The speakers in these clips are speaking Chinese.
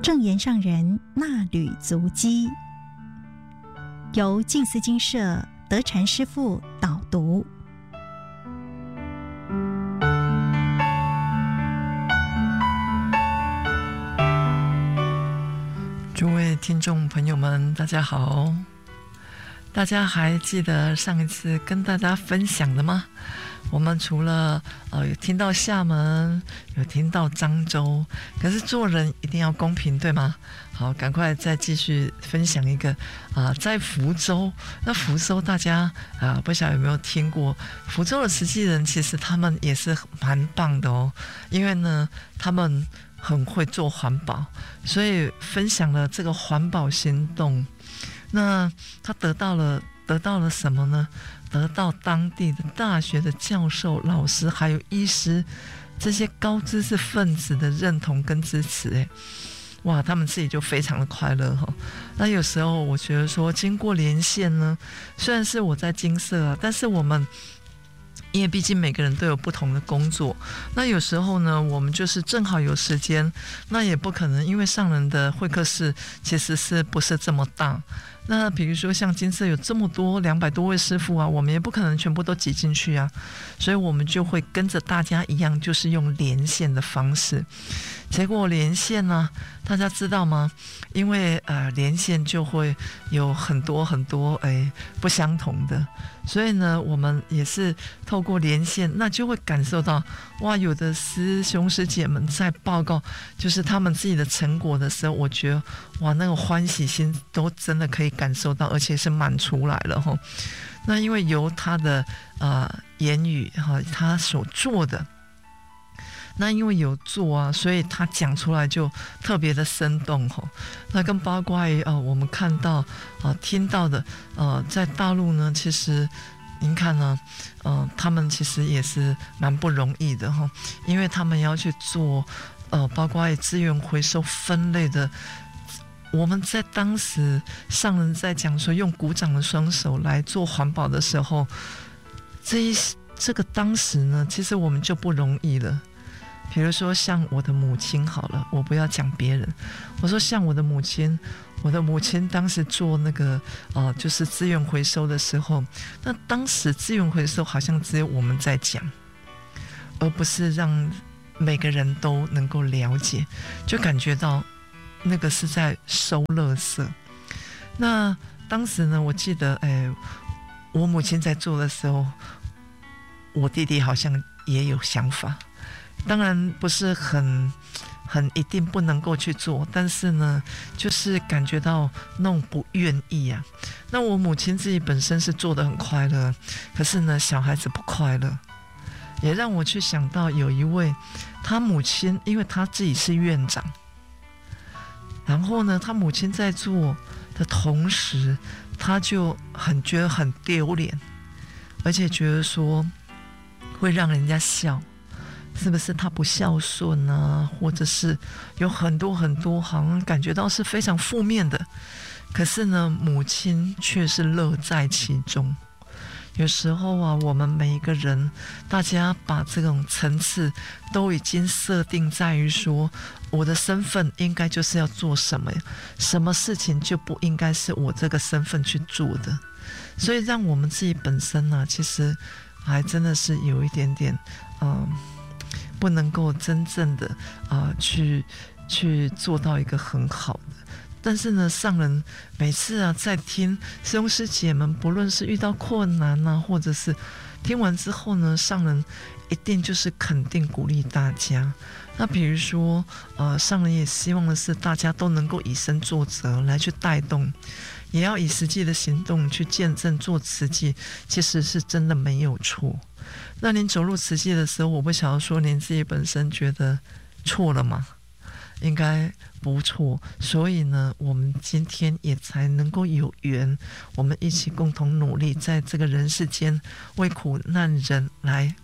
正言上人那履足迹，由静思精舍德禅师父导读。 诸位听众朋友们，大家好。大家还记得上一次跟大家分享的吗？我们除了有听到厦门，有听到漳州，可是做人一定要公平，对吗？好，赶快再继续分享一个在福州。那福州大家不晓得有没有听过？福州的慈济人其实他们也是蛮棒的哦，因为呢他们很会做环保，所以分享了这个环保行动。那他得到了什么呢？得到当地的大学的教授、老师还有医师这些高知识分子的认同跟支持，哇，他们自己就非常的快乐哈。那有时候我觉得说，经过连线呢，虽然是我在金色但是我们因为毕竟每个人都有不同的工作，那有时候呢我们就是正好有时间，那也不可能，因为上人的会客室其实是不是这么大，那比如说像金色有这么多200多位师父我们也不可能全部都挤进去所以我们就会跟着大家一样，就是用连线的方式。结果连线呢，大家知道吗？因为连线就会有很多不相同的，所以呢我们也是透过连线，那就会感受到哇，有的师兄师姐们在报告就是他们自己的成果的时候，我觉得哇，那个欢喜心都真的可以感受到，而且是满出来了齁。那因为由他的言语他所做的，那因为有做所以他讲出来就特别的生动那更包括我们看到听到的在大陆呢，其实您看呢他们其实也是蛮不容易的因为他们要去做包括资源回收分类的。我们在当时上人在讲说用鼓掌的双手来做环保的时候，这个当时呢其实我们就不容易了。比如说像我的母亲好了，我不要讲别人，我说像我的母亲当时做那个就是资源回收的时候，那当时资源回收好像只有我们在讲，而不是让每个人都能够了解，就感觉到那个是在收垃圾。那当时呢我记得我母亲在做的时候，我弟弟好像也有想法，当然不是很一定不能够去做，但是呢就是感觉到那种不愿意那我母亲自己本身是做得很快乐，可是呢小孩子不快乐，也让我去想到有一位他母亲，因为他自己是院长，然后呢他母亲在做的同时，他就觉得很丢脸，而且觉得说会让人家笑，是不是他不孝顺或者是有很多好像感觉到是非常负面的，可是呢母亲却是乐在其中。有时候我们每一个人，大家把这种层次都已经设定在于说，我的身份应该就是要做什么事情就不应该是我这个身份去做的，所以让我们自己本身其实还真的是有一点点不能够真正的去做到一个很好的。但是呢上人每次在听师兄师姐们不论是遇到困难或者是听完之后呢，上人一定就是肯定鼓励大家。那比如说上人也希望的是大家都能够以身作则来去带动，也要以实际的行动去见证做慈济其实是真的没有错。那您走入慈济的时候，我不晓得说您自己本身觉得错了吗？应该不错，所以呢我们今天也才能够有缘，我们一起共同努力，在这个人世间为苦难人来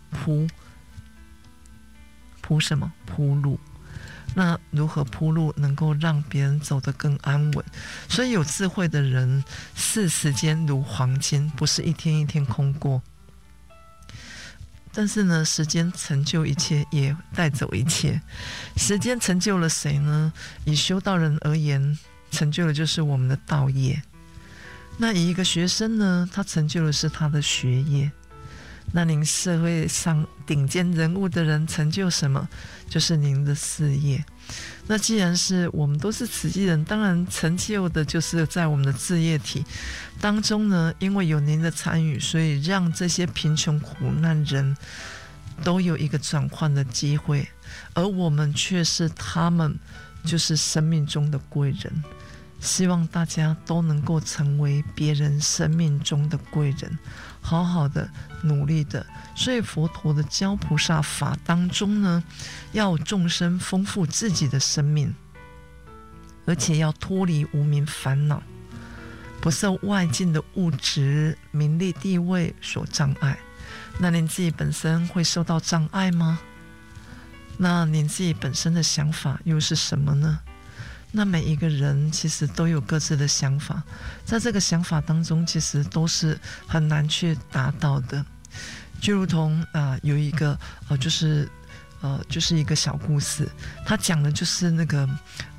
铺什么？铺路。那如何铺路能够让别人走得更安稳？所以有智慧的人视时间如黄金，不是一天一天空过。 但是呢，时间成就一切，也带走一切。时间成就了谁呢？以修道人而言，成就的就是我们的道业。那以一个学生呢，他成就的是他的学业。那您社会上顶尖人物的人成就什么？就是您的事业。那既然是我们都是慈济人，当然成就的就是在我们的事业体当中呢，因为有您的参与，所以让这些贫穷苦难人都有一个转换的机会，而我们却是他们就是生命中的贵人。希望大家都能够成为别人生命中的贵人，好好的努力的。所以佛陀的教菩萨法当中呢，要众生丰富自己的生命，而且要脱离无明烦恼，不受外境的物质名利地位所障碍。那您自己本身会受到障碍吗？那您自己本身的想法又是什么呢？那每一个人其实都有各自的想法，在这个想法当中其实都是很难去达到的。就如同有一个就是一个小故事，他讲的就是那个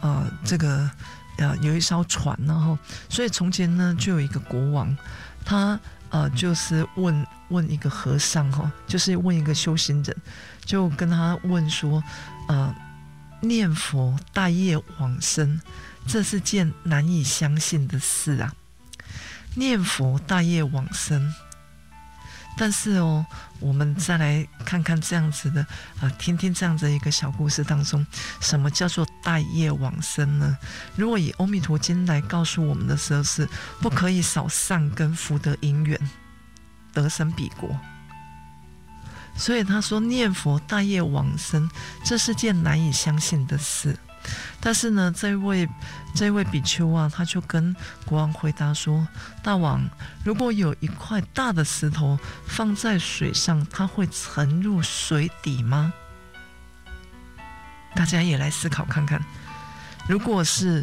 有一艘船，然后所以从前呢就有一个国王，他就是问一个和尚就是问一个修行人，就跟他问说念佛带业往生，这是件难以相信的事啊！念佛带业往生，但是我们再来看看这样子的听听这样子一个小故事当中，什么叫做带业往生呢？如果以《阿弥陀经》来告诉我们的时候，是不可以少善根福德因缘，得生彼国。所以他说念佛带业往生，这是件难以相信的事。但是呢，这位比丘他就跟国王回答说，大王，如果有一块大的石头放在水上，它会沉入水底吗？大家也来思考看看，如果是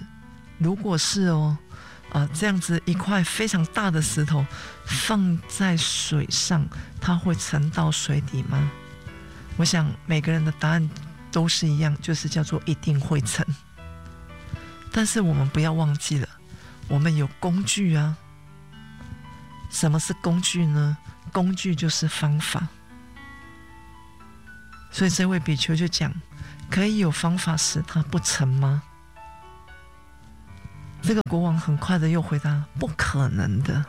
这样子一块非常大的石头放在水上，它会沉到水底吗？我想每个人的答案都是一样，就是叫做一定会沉。但是我们不要忘记了，我们有工具啊。什么是工具呢？工具就是方法。所以这位比丘就讲，可以有方法使它不沉吗？这个国王很快的又回答，不可能的。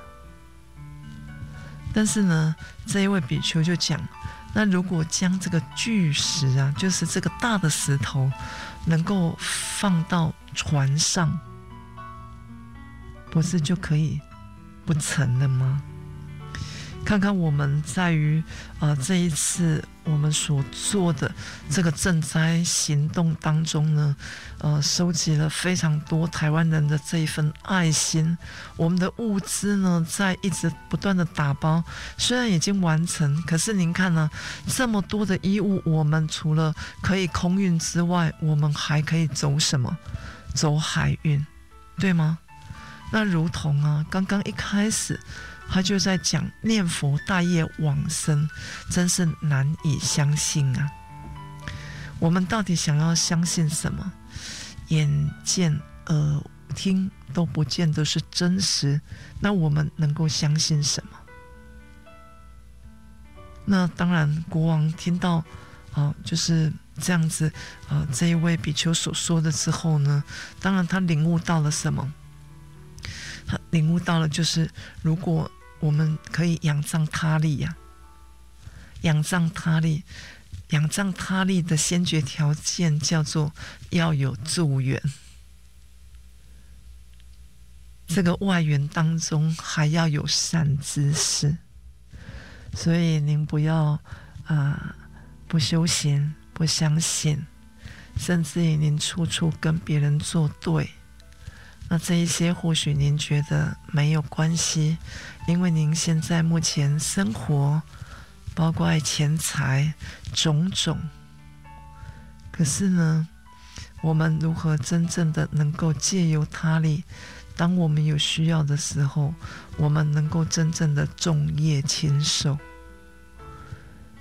但是呢，这一位比丘就讲，那如果将这个巨石就是这个大的石头能够放到船上，不是就可以不沉了吗？看看我们在于这一次我们所做的这个赈灾行动当中呢，收集了非常多台湾人的这一份爱心。我们的物资呢，在一直不断的打包，虽然已经完成，可是您看呢，这么多的衣物，我们除了可以空运之外，我们还可以走什么？走海运，对吗？那如同刚刚一开始他就在讲念佛带业往生，真是难以相信啊！我们到底想要相信什么？眼见耳听都不见得是真实，那我们能够相信什么？那当然，国王听到就是这样子这一位比丘所说的之后呢，当然他领悟到了什么？他领悟到了，就是如果我们可以仰仗他力仰仗他力的先决条件叫做要有助缘，这个外缘当中还要有善知识。所以您不要不修行，不相信，甚至于您处处跟别人作对，那这一些或许您觉得没有关系，因为您现在目前生活包括钱财种种，可是呢，我们如何真正的能够借由他力，当我们有需要的时候，我们能够真正的众业亲受。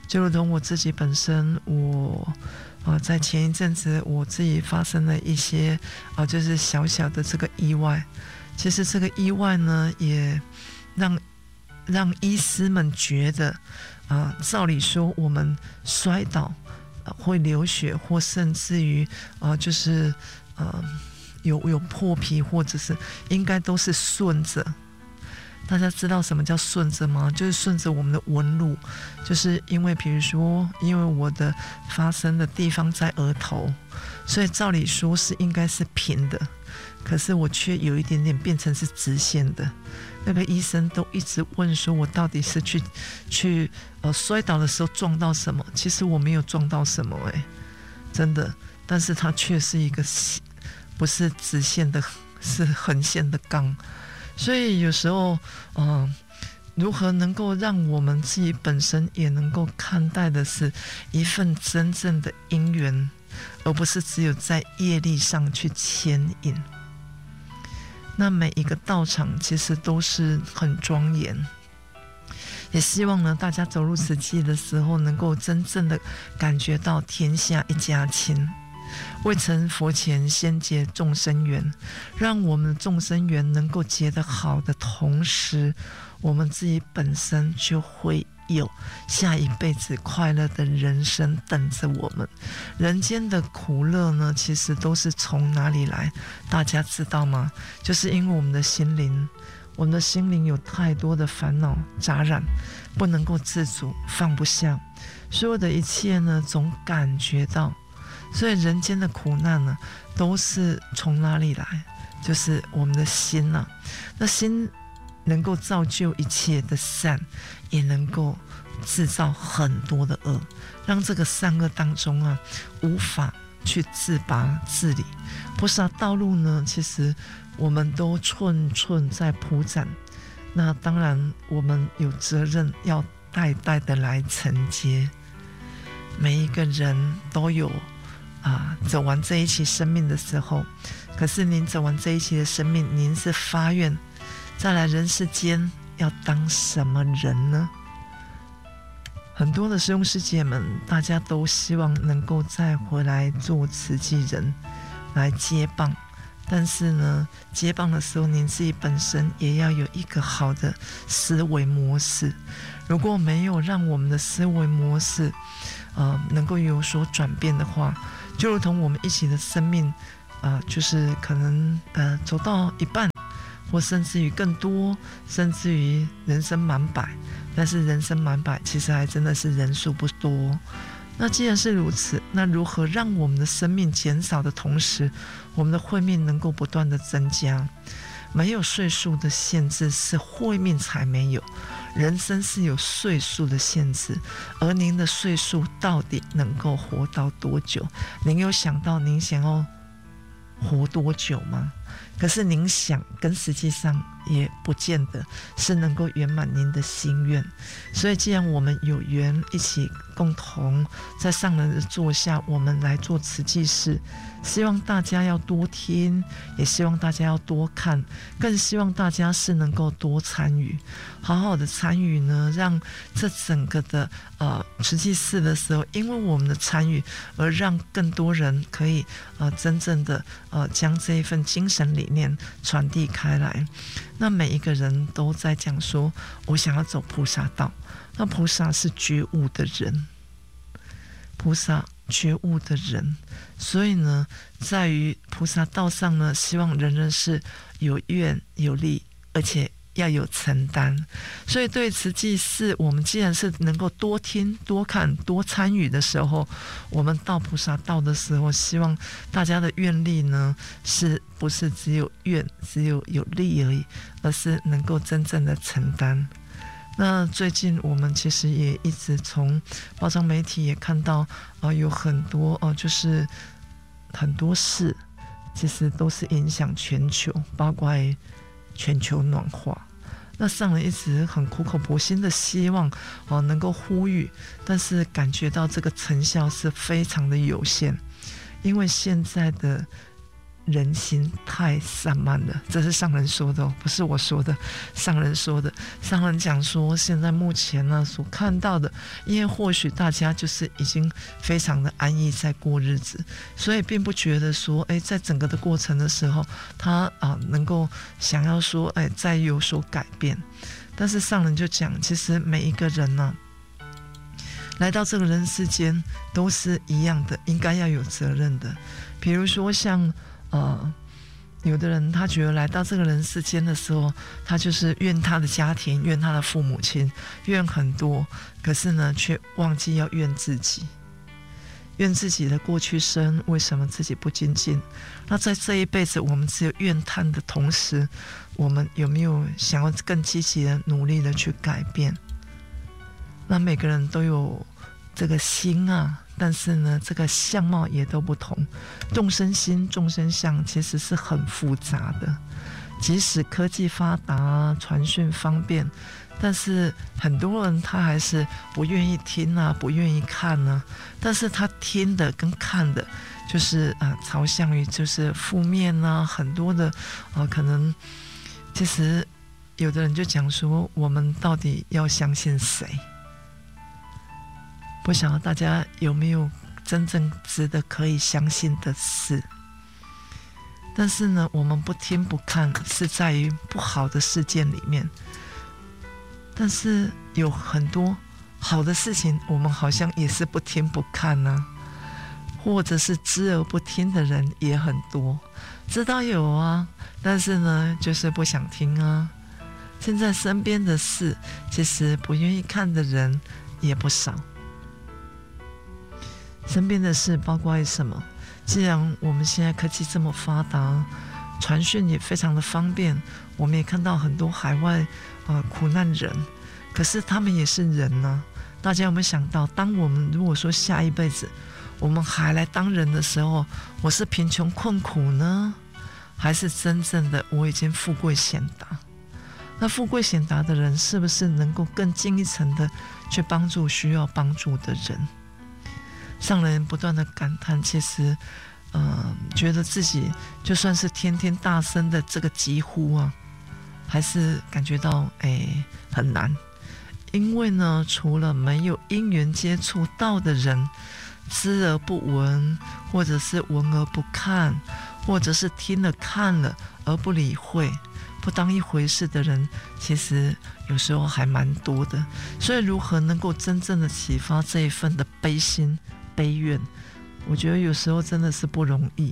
就如同我自己本身，我在前一阵子我自己发生了一些就是小小的这个意外。其实这个意外呢，也让医师们觉得照理说我们摔倒会流血，或甚至于就是有破皮，或者是应该都是顺着。大家知道什么叫顺着吗？就是顺着我们的纹路，就是因为比如说，因为我的发生的地方在额头，所以照理说是应该是平的，可是我却有一点点变成是直线的。那个医生都一直问说，我到底是去摔倒的时候撞到什么？其实我没有撞到什么真的，但是它却是一个不是直线的，是横线的钢。所以有时候如何能够让我们自己本身也能够看待的是一份真正的因缘，而不是只有在业力上去牵引。那每一个道场其实都是很庄严，也希望呢大家走入此际的时候，能够真正的感觉到天下一家亲。未成佛前先结众生缘，让我们的众生缘能够结得好的同时，我们自己本身就会有下一辈子快乐的人生等着我们。人间的苦乐呢，其实都是从哪里来？大家知道吗？就是因为我们的心灵有太多的烦恼杂染，不能够自主，放不下，所有的一切呢，总感觉到。所以人间的苦难呢，都是从哪里来？就是我们的心啊。那心能够造就一切的善，也能够制造很多的恶，让这个善恶当中啊，无法去自拔自理。菩萨道路呢，其实我们都寸寸在铺展。那当然，我们有责任要代代的来承接。每一个人都有走完这一期生命的时候，可是您走完这一期的生命，您是发愿再来人世间要当什么人呢？很多的师兄师姐们，大家都希望能够再回来做慈济人，来接棒。但是呢，接棒的时候，您自己本身也要有一个好的思维模式。如果没有让我们的思维模式能够有所转变的话，就如同我们一起的生命就是可能走到一半，或甚至于更多，甚至于人生满百。但是人生满百其实还真的是人数不多。那既然是如此，那如何让我们的生命减少的同时，我们的慧命能够不断的增加？没有岁数的限制，是慧命才没有。人生是有岁数的限制，而您的岁数到底能够活到多久？您有想到您想要活多久吗？可是您想跟实际上也不见得是能够圆满您的心愿。所以既然我们有缘一起共同在上人的座下，我们来做慈济事，希望大家要多听，也希望大家要多看，更希望大家是能够多参与，好好的参与呢，让这整个的慈济事的时候，因为我们的参与，而让更多人可以真正的将这一份精神理念传递开来。那每一个人都在讲说，我想要走菩萨道。那菩萨是觉悟的人，菩萨觉悟的人，所以呢，在于菩萨道上呢，希望人人是有愿有力，而且要有承担。所以对慈济事，我们既然是能够多听多看多参与的时候，我们到菩萨道的时候，希望大家的愿力呢，是不是只有愿只有力而已，而是能够真正的承担。那最近我们其实也一直从报章媒体也看到有很多就是很多事其实都是影响全球，包括全球暖化。那上人一直很苦口婆心的希望能够呼吁，但是感觉到这个成效是非常的有限。因为现在的人心太散漫了。这是上人说的哦，不是我说的，上人说的。上人讲说，现在目前呢所看到的，因为或许大家就是已经非常的安逸在过日子，所以并不觉得说，在整个的过程的时候，他能够想要说，再有所改变。但是上人就讲，其实每一个人呢，来到这个人世间都是一样的，应该要有责任的。比如说像有的人他觉得来到这个人世间的时候，他就是怨他的家庭，怨他的父母亲，怨很多，可是呢却忘记要怨自己，怨自己的过去生为什么自己不精进。那在这一辈子我们只有怨叹的同时，我们有没有想要更积极的努力的去改变？那每个人都有这个心啊，但是呢这个相貌也都不同，众生心众生相其实是很复杂的。即使科技发达，传讯方便，但是很多人他还是不愿意听啊，不愿意看啊。但是他听的跟看的就是朝向于就是负面啊，很多的可能其实有的人就讲说，我们到底要相信谁？不晓得大家有没有真正值得可以相信的事？但是呢，我们不听不看是在于不好的事件里面，但是有很多好的事情，我们好像也是不听不看啊，或者是知而不听的人也很多，知道有啊，但是呢，就是不想听啊。现在身边的事，其实不愿意看的人也不少。身边的事包括什么？既然我们现在科技这么发达，传讯也非常的方便，我们也看到很多海外苦难人，可是他们也是人呢。大家有没有想到，当我们如果说下一辈子我们还来当人的时候，我是贫穷困苦呢，还是真正的我已经富贵显达？那富贵显达的人是不是能够更进一层的去帮助需要帮助的人？上人不断的感叹，其实觉得自己就算是天天大声的这个疾呼啊，还是感觉到很难。因为呢，除了没有因缘接触到的人，知而不闻，或者是闻而不看，或者是听了看了而不理会，不当一回事的人，其实有时候还蛮多的。所以如何能够真正的启发这一份的悲心悲怨，我觉得有时候真的是不容易。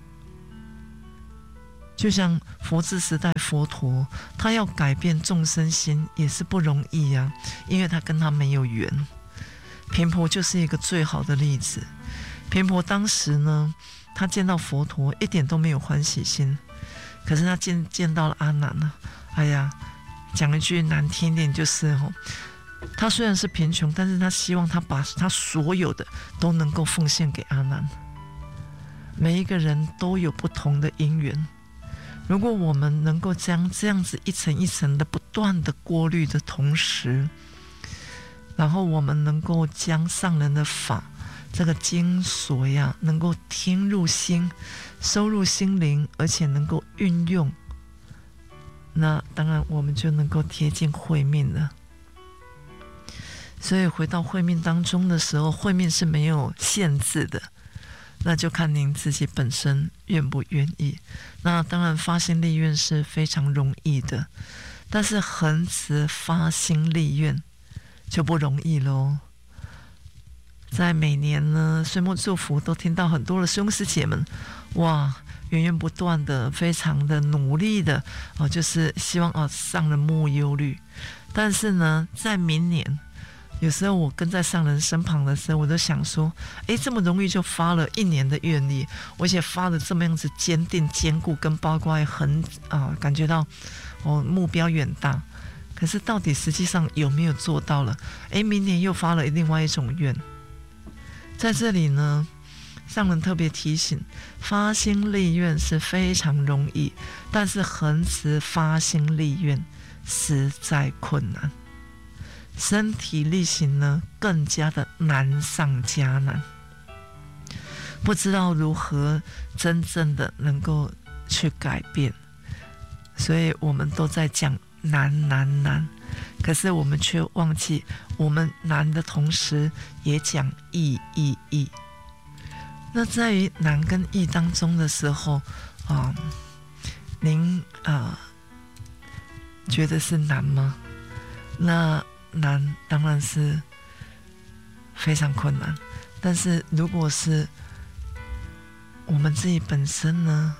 就像佛治时代佛陀，他要改变众生心也是不容易啊，因为他跟他没有缘。频婆就是一个最好的例子。频婆当时呢，他见到佛陀一点都没有欢喜心，可是他见到了阿难呢，讲一句难听一点就是他虽然是贫穷，但是他希望他把他所有的都能够奉献给阿难。每一个人都有不同的因缘，如果我们能够将这样子一层一层的不断的过滤的同时，然后我们能够将上人的法这个精髓呀，能够听入心，收入心灵，而且能够运用，那当然我们就能够贴近慧命了。所以回到慧命当中的时候，慧命是没有限制的，那就看您自己本身愿不愿意。那当然发心立愿是非常容易的，但是恒持发心立愿就不容易咯。在每年呢岁末祝福都听到很多的师兄师姐们，哇，源源不断的非常的努力的就是希望上人莫忧虑。但是呢在明年，有时候我跟在上人身旁的时候，我都想说，这么容易就发了1年的愿力，而且发的这么样子坚定坚固，跟包括感觉到目标远大，可是到底实际上有没有做到了？明年又发了另外一种愿。在这里呢，上人特别提醒，发心立愿是非常容易，但是恒持发心立愿实在困难。身体力行呢，更加的难上加难。 不知道如何真正的能够去改变，所以我们都在讲难难难，可是我们却忘记，我们难的同时也讲易易易。那在于难跟易当中的时候您觉得是难吗？那难当然是非常困难，但是如果是我们自己本身呢，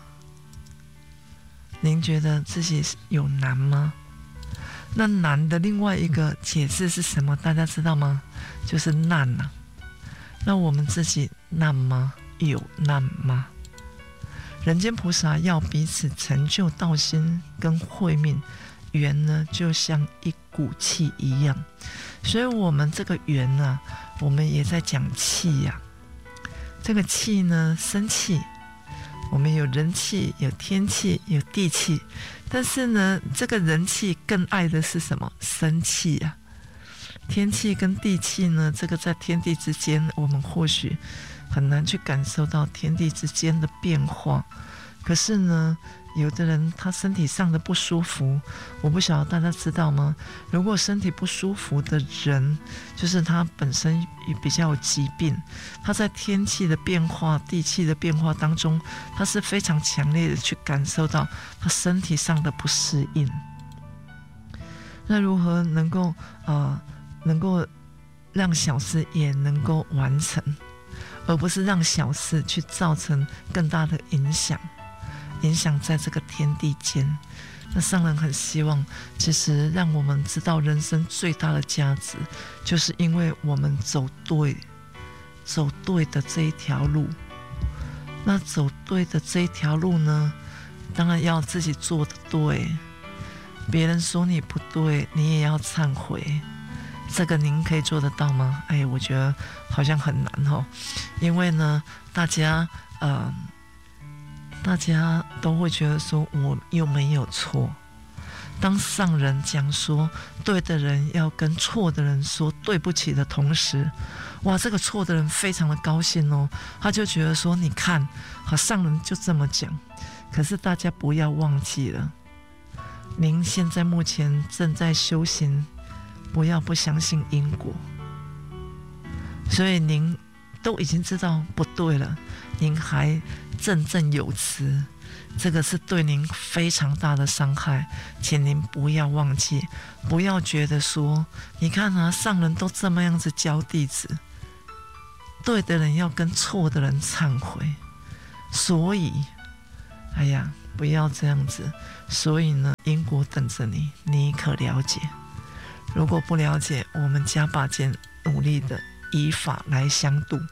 您觉得自己有难吗？那难的另外一个解释是什么？大家知道吗？就是难啊。那我们自己难吗？有难吗？人间菩萨要彼此成就道心跟慧命，缘呢就像一股气一样，所以我们这个缘啊，我们也在讲气呀。这个气呢，生气，我们有人气，有天气，有地气，但是呢，这个人气更爱的是什么？生气啊。天气跟地气呢，这个在天地之间，我们或许很难去感受到天地之间的变化。可是呢，有的人他身体上的不舒服，我不晓得大家知道吗？如果身体不舒服的人，就是他本身也比较有疾病，他在天气的变化、地气的变化当中，他是非常强烈的去感受到他身体上的不适应。那如何能够让小事也能够完成，而不是让小事去造成更大的影响在这个天地间。那上人很希望，其实让我们知道人生最大的价值，就是因为我们走对的这一条路。那走对的这一条路呢，当然要自己做得对，别人说你不对，你也要忏悔。这个您可以做得到吗？我觉得好像很难哦，因为呢，大家都会觉得说我又没有错。当上人讲说对的人要跟错的人说对不起的同时，哇，这个错的人非常的高兴哦，他就觉得说你看，好，上人就这么讲。可是大家不要忘记了，您现在目前正在修行，不要不相信因果。所以您都已经知道不对了，您还振振有词，这个是对您非常大的伤害。请您不要忘记，不要觉得说你看啊，上人都这么样子教弟子，对的人要跟错的人忏悔，所以不要这样子。所以呢，因果等着你，你可了解？如果不了解，我们加把劲努力的以法来相度，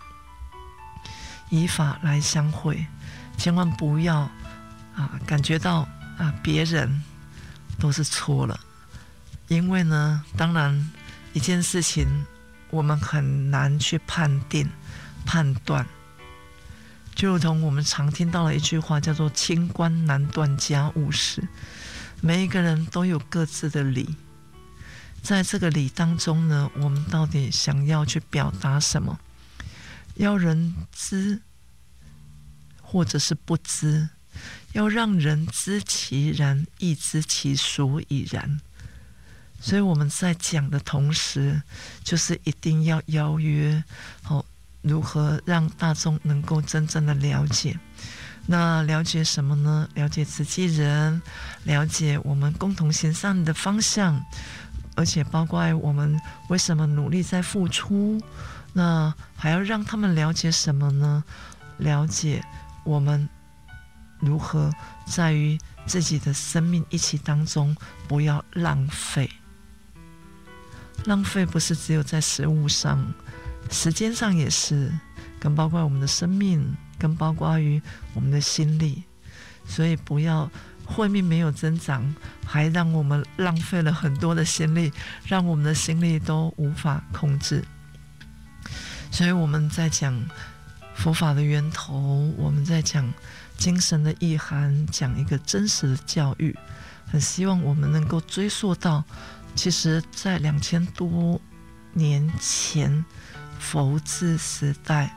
以法来相会，千万不要感觉到别人都是错了。因为呢，当然一件事情我们很难去判断，就如同我们常听到的一句话，叫做清官难断家务事。每一个人都有各自的理，在这个理当中呢，我们到底想要去表达什么？要人知或者是不知，要让人知其然，亦知其所以然。所以我们在讲的同时，就是一定要邀约如何让大众能够真正的了解。那了解什么呢？了解慈济人，了解我们共同行善的方向，而且包括我们为什么努力在付出。那还要让他们了解什么呢？了解我们如何在于自己的生命一起当中不要浪费。浪费不是只有在食物上，时间上也是，更包括我们的生命，更包括于我们的心力。所以不要慧命没有增长，还让我们浪费了很多的心力，让我们的心力都无法控制。所以我们在讲佛法的源头，我们在讲精神的意涵，讲一个真实的教育，很希望我们能够追溯到，其实在2000多年前佛治时代，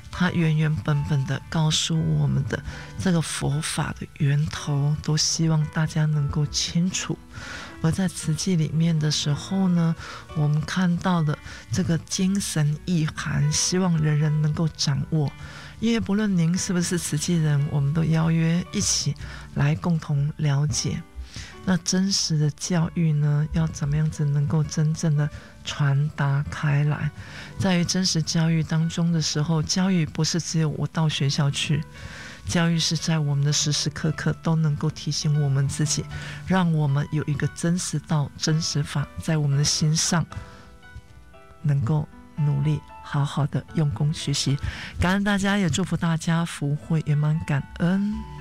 它原本的告诉我们的这个佛法的源头，都希望大家能够清楚。而在慈济里面的时候呢，我们看到的这个精神意涵，希望人人能够掌握。因为不论您是不是慈济人，我们都邀约一起来共同了解。那真实的教育呢，要怎么样子能够真正的传达开来？在于真实教育当中的时候，教育不是只有我到学校去，教育是在我们的时时刻刻都能够提醒我们自己，让我们有一个真实道、真实法在我们的心上，能够努力好好的用功学习。感恩大家，也祝福大家福慧圆满，感恩。